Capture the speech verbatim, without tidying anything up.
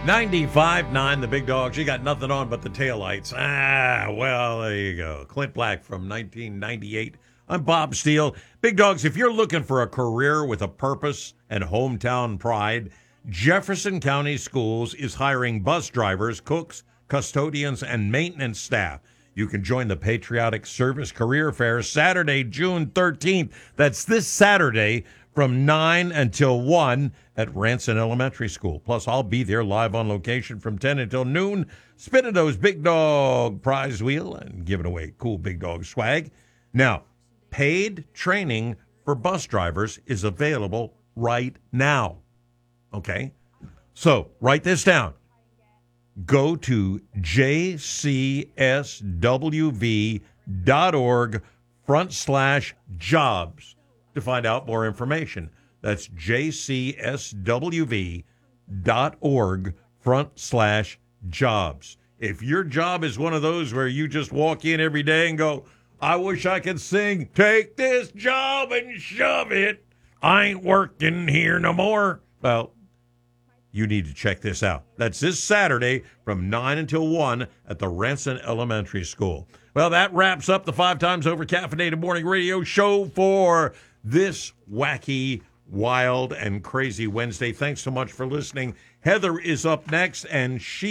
ninety-five point nine, the Big Dogs. You got nothing on but the taillights. Ah, well, there you go. Clint Black from nineteen ninety-eight. I'm Bob Steele. Big Dogs, if you're looking for a career with a purpose and hometown pride, Jefferson County Schools is hiring bus drivers, cooks, custodians, and maintenance staff. You can join the Patriotic Service Career Fair Saturday, June thirteenth. That's this Saturday from nine until one at Ranson Elementary School. Plus, I'll be there live on location from ten until noon, spinning those Big Dog prize wheel and giving away cool Big Dog swag. Now, paid training for bus drivers is available right now. Okay? So, write this down. Go to j c s w v dot org front slash jobs to find out more information. That's j c s w v dot org front slash jobs. If your job is one of those where you just walk in every day and go, I wish I could sing, take this job and shove it, I ain't working here no more. Well, you need to check this out. That's this Saturday from nine until one at the Ranson Elementary School. Well, that wraps up the five times over caffeinated morning radio show for this wacky, wild, and crazy Wednesday. Thanks so much for listening. Heather is up next, and she